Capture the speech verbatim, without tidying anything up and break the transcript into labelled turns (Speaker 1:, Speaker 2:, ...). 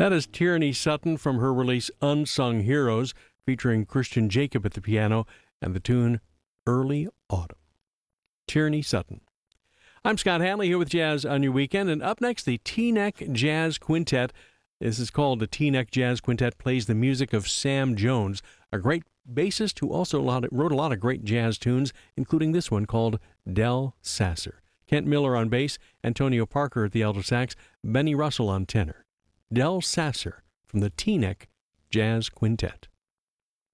Speaker 1: That is Tierney Sutton from her release Unsung Heroes, featuring Christian Jacob at the piano and the tune Early Autumn. Tierney Sutton. I'm Scott Hanley here with Jazz on Your Weekend, and up next, the Teaneck Jazz Quintet. This is called the Teaneck Jazz Quintet, plays the music of Sam Jones, a great bassist who also wrote a lot of great jazz tunes, including this one called Del Sasser. Kent Miller on bass, Antonio Parker at the alto sax, Benny Russell on tenor. Del Sasser from the Teaneck Jazz Quintet.